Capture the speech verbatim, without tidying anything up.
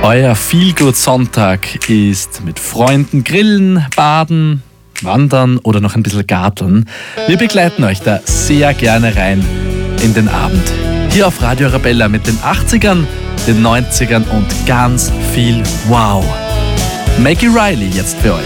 Euer Feelgood-Sonntag ist mit Freunden grillen, baden, wandern oder noch ein bisschen garteln. Wir begleiten euch da sehr gerne rein in den Abend. Hier auf Radio Arabella mit den achtzigern, den neunzigern und ganz viel Wow. Maggie Riley jetzt für euch.